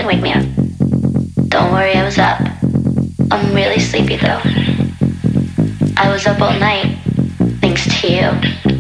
didn't wake me up. Don't worry, I was up. I'm really sleepy though. I was up all night, thanks to you.